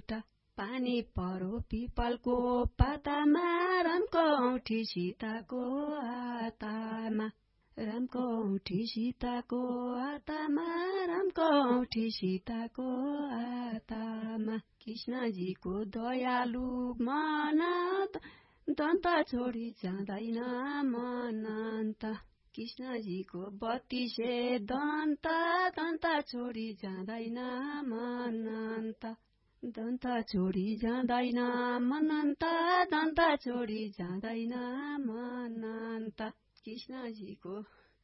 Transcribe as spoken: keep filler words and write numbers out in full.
एउटा पानी परो पिपलको पातामा रामको औँठी सीताको हातमा रामको औँठी सीताको हातमा रामको औँठी सीताको हातमा कृष्णजीको दयालु मन दन्त छोडी जाँदैन मनन्त कृष्णजीको बत्तिसे दन्त दन्त छोडी जाँदैन मनन्त दन्त छोडी जाँदैन मनन्त दन्त छोडी जाँदैन मनन्त कृष्णजीको